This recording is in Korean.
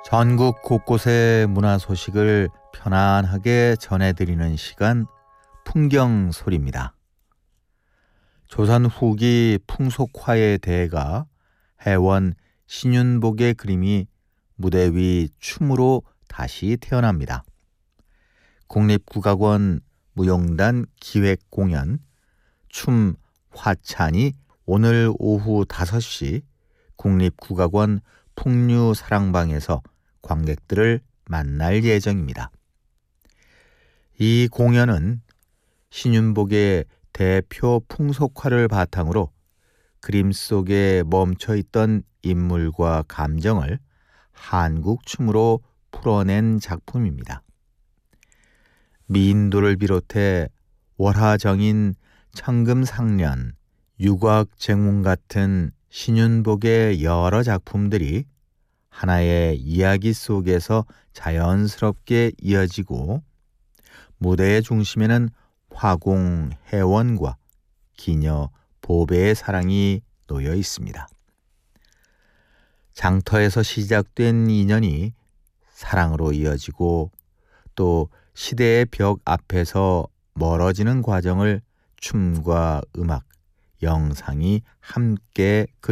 전국 곳곳의 문화 소식을 편안하게 전해드리는 시간 풍경소리입니다. 조선 후기 풍속화의 대가 해원 신윤복의 그림이 무대 위 춤으로 다시 태어납니다. 국립국악원 무용단 기획공연 춤 화찬이 오늘 오후 5시 국립국악원 풍류사랑방에서 관객들을 만날 예정입니다. 이 공연은 신윤복의 대표 풍속화를 바탕으로 그림 속에 멈춰있던 인물과 감정을 한국 춤으로 풀어낸 작품입니다. 미인도를 비롯해 월화정인, 청금상련, 유곽쟁웅 같은 신윤복의 여러 작품들이 하나의 이야기 속에서 자연스럽게 이어지고 무대의 중심에는 화공, 해원과 기녀, 보배의 사랑이 놓여 있습니다. 장터에서 시작된 인연이 사랑으로 이어지고 또 시대의 벽 앞에서 멀어지는 과정을 춤과 음악, 영상이 함께 그려